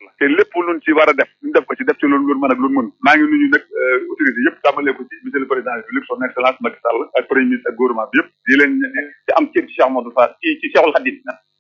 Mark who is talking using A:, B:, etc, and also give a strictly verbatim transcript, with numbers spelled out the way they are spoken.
A: la te lépp luñ ci war a def ñu def ko ci def ci loolu lu mën ak lu mën maa ngi nuyu nag autorité yëpp tàmbalee ko ci monsieur le président de la République son excellence Macky Sall ak premier ministre ak gouvernement bi yëpp di leen ci am cër ci Cheikh Modou Fall ci ci Cheikhul Khadim